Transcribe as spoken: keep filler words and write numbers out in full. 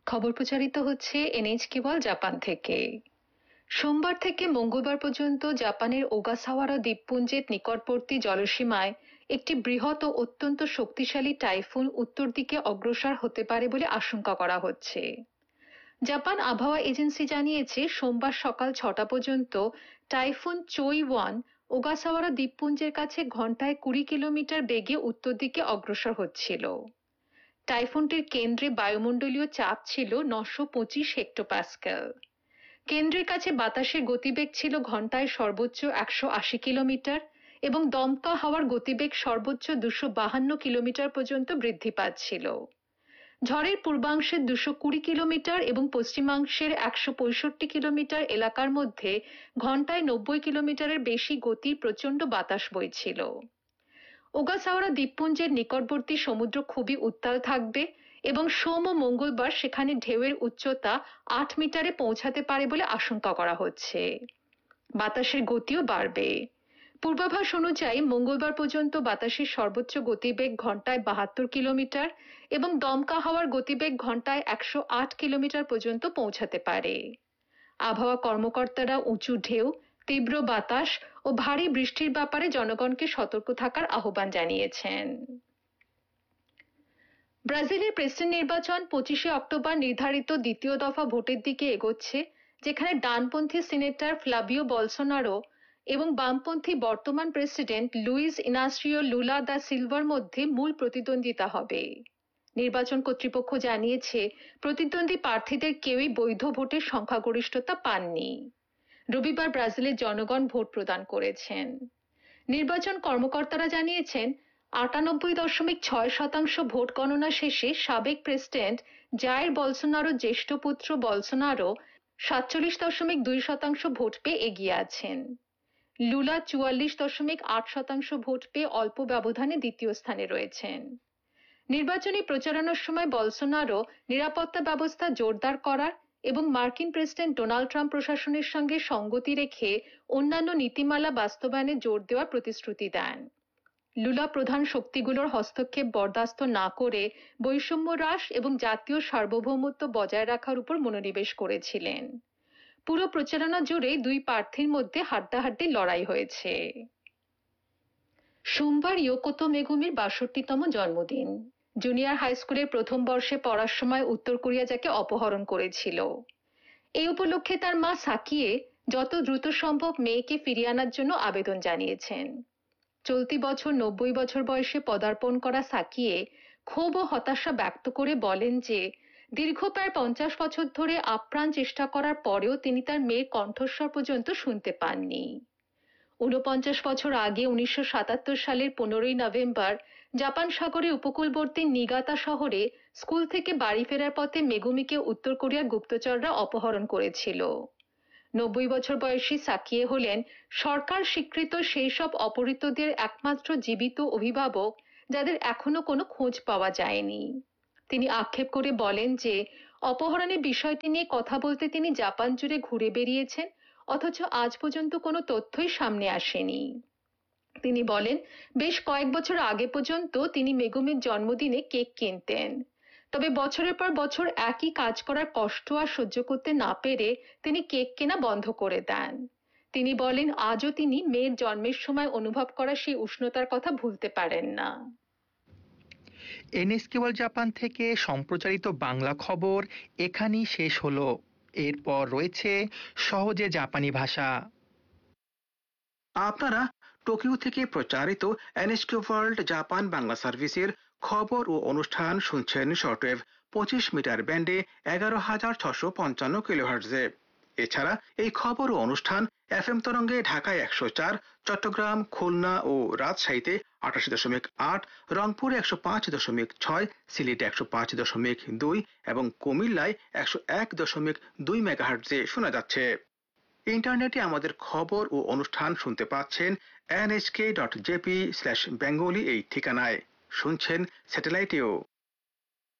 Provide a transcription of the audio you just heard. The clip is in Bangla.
খবর প্রচারিত হচ্ছে এনএইচকে ওয়ার্ল্ড জাপান থেকে। সোমবার থেকে মঙ্গলবার পর্যন্ত জাপানের ওগাসাওয়ারা দ্বীপপুঞ্জের নিকটবর্তী জলসীমায় একটি বৃহৎ ও অত্যন্ত শক্তিশালী টাইফুন উত্তর দিকে অগ্রসর হতে পারে বলে আশঙ্কা করা হচ্ছে। জাপান আবহাওয়া এজেন্সি জানিয়েছে সোমবার সকাল ছটা পর্যন্ত টাইফুন চোই ওয়ান ওগাসাওয়ারা দ্বীপপুঞ্জের কাছে ঘন্টায় কুড়ি কিলোমিটার বেগে উত্তর দিকে অগ্রসর হচ্ছিল। টাইফুনটির কেন্দ্রে বায়ুমণ্ডলীয় চাপ ছিল নশো পঁচিশ হেক্টোপ্যাসকেল। কেন্দ্রের কাছে বাতাসের গতিবেগ ছিল ঘন্টায় সর্বোচ্চ একশো আশি কিলোমিটার এবং দমকা হাওয়ার গতিবেগ সর্বোচ্চ দুশো বাহান্ন কিলোমিটার পর্যন্ত বৃদ্ধি পাচ্ছিল। ঝড়ের পূর্বাংশের দুশো কুড়ি কিলোমিটার এবং পশ্চিমাংশের একশো পঁয়ষট্টি কিলোমিটার এলাকার মধ্যে ঘন্টায় নব্বই কিলোমিটারের বেশি গতির প্রচণ্ড বাতাস বইছিল। ওগাসাওয়ারা দ্বীপপুঞ্জের নিকটবর্তী সমুদ্র খুবই উত্তাল থাকবে এবং সোম ও মঙ্গলবার সেখানে ঢেউয়ের উচ্চতা আট মিটারে পৌঁছাতে পারে বলে আশঙ্কা করা হচ্ছে। বাতাসের গতিও বাড়বে। পূর্বাভাস অনুযায়ী মঙ্গলবার পর্যন্ত বাতাসের সর্বোচ্চ গতিবেগ ঘন্টায় বাহাত্তর কিলোমিটার এবং দমকা হাওয়ার গতিবেগ ঘন্টায় একশো আট কিলোমিটার পর্যন্ত পৌঁছাতে পারে। আবহাওয়া কর্মকর্তারা উঁচু ঢেউ, তীব্র বাতাস ও ভারী বৃষ্টির ব্যাপারে জনগণকে সতর্ক থাকার আহ্বান জানিয়েছেন। ব্রাজিলের প্রেসিডেন্ট নির্বাচন পঁচিশে অক্টোবর নির্ধারিত দ্বিতীয় দফা ভোটের দিকে এগোচ্ছে, যেখানে ডানপন্থী সিনেটর ফ্লাভিও বলসোনারো এবং বামপন্থী বর্তমান প্রেসিডেন্ট লুইস ইনাসিও লুলা দা সিলভার মধ্যে মূল প্রতিদ্বন্দ্বিতা হবে। নির্বাচন কর্তৃপক্ষ জানিয়েছে প্রতিদ্বন্দ্বী প্রার্থীদের কেউই বৈধ ভোটের সংখ্যাগরিষ্ঠতা পাননি। রবিবার ব্রাজিলের জনগণ ভোট প্রদান করেছেন। নির্বাচন কর্মকর্তারা জানিয়েছেন আটানব্বই দশমিক ছয় শতাংশ ভোট গণনা শেষে সাবেক প্রেসিডেন্ট জাইর বলসোনারো জ্যেষ্ঠ পুত্র বলসোনারো সাতচল্লিশ দশমিক দুই শতাংশ ভোট পেয়ে এগিয়ে আছেন। লুলা চুয়াল্লিশ দশমিক আট শতাংশ ভোট পেয়ে অল্প ব্যবধানে দ্বিতীয় স্থানে রয়েছেন। নির্বাচনী প্রচারণার সময় বলসোনারো নিরাপত্তা ব্যবস্থা জোরদার করার এবং মার্কিন প্রেসিডেন্ট ডোনাল্ড ট্রাম্প প্রশাসনের সঙ্গে সঙ্গতি রেখে অন্যান্য নীতিমালা বাস্তবায়নে জোর দেওয়ার প্রতিশ্রুতি দেন। লুলা প্রধান শক্তিগুলোর হস্তক্ষেপ বরদাস্ত না করে বৈষম্য হ্রাস এবং জাতীয় সার্বভৌমত্ব বজায় রাখার উপর মনোনিবেশ করেছিলেন। পুরো প্রচারণা জুড়ে দুই প্রার্থীর মধ্যে হাড্ডাহাড্ডি লড়াই হয়েছে। সোমবার ইয়োকোতো মেগুমির বাষট্টিতম জন্মদিন। জুনিয়র হাই স্কুলের প্রথম বর্ষে পড়ার সময় উত্তর কোরিয়া যাকে অপহরণ করেছিল। এই উপলক্ষে তার মা সাকিয়ে যত দ্রুত সম্ভব মেয়েকে ফিরিয়ে আনার জন্য আবেদন জানিয়েছেন। চলতি বছর নব্বই বছর বয়সে পদার্পণ করা সাকিয়ে ক্ষোভ ও হতাশা ব্যক্ত করে বলেন যে দীর্ঘ প্রায় পঞ্চাশ বছর ধরে আপ্রাণ চেষ্টা করার পরেও তিনি তার মেয়ের কণ্ঠস্বর পর্যন্ত শুনতে পাননি। ঊনপঞ্চাশ বছর আগে উনিশশো সাতাত্তর সালের পনেরোই নভেম্বর জাপান সাগরের উপকূলবর্তী নিগাতা শহরে স্কুল থেকে বাড়ি ফেরার পথে মেগুমিকে উত্তর কোরিয়ার গুপ্তচররা অপহরণ করেছিল। নব্বই বছর বয়সী সাকিয়ে হলেন সরকার স্বীকৃত সেই সব অপহৃতদের একমাত্র জীবিত অভিভাবক যাদের এখনো কোনো খোঁজ পাওয়া যায়নি। তিনি আক্ষেপ করে বলেন যে অপহরণের বিষয়টি নিয়ে কথা বলতে তিনি জাপান জুড়ে ঘুরে বেরিয়েছেন, অথচ আজ পর্যন্ত কোনো তথ্যই সামনে আসেনি। তিনি বলেন বেশ কয়েক বছর আগে পর্যন্ত তিনি মেগুমির জন্মদিনে কেক কিনতেন, তবে বছরের পর বছর একই কাজ করার কষ্ট আর সহ্য করতে না পেরে তিনি কেক কেনা বন্ধ করে দেন। তিনি বলেন আজও তিনি মেয়ের জন্মের সময় অনুভব করা সেই উষ্ণতার কথা ভুলতে পারেন না। এনএইচকে ওয়ার্ল্ড জাপান থেকে সম্প্রচারিত বাংলা খবর এখানেই শেষ হলো। এরপর রয়েছে সহজে জাপানি ভাষা। আপনারা টোকিও থেকে প্রচারিত এনএইচকে ওয়ার্ল্ড জাপান বাংলা সার্ভিসের খবর ও অনুষ্ঠান শুনছেন শর্টওয়েভ পঁচিশ মিটার ব্যান্ডে এগারো হাজার ছশো পঞ্চান্ন কিলোহার্টজে। এছাড়া এই খবর ও অনুষ্ঠান এফএম তরঙ্গে ঢাকায় একশো চার, চট্টগ্রাম, খুলনা ও রাজশাহীতে আটাশি দশমিক আট, রংপুরে একশো পাঁচ দশমিক ছয়, সিলেটে একশো পাঁচ দশমিক দুই এবং কুমিল্লায় একশো এক দশমিক দুই মেগাহার্টজে শোনা যাচ্ছে। ইন্টারনেটে আমাদের খবর ও অনুষ্ঠান শুনতে পাচ্ছেন NHK dot JP slash Bengali এই ঠিকানায়। শুনছেন স্যাটেলাইটেও।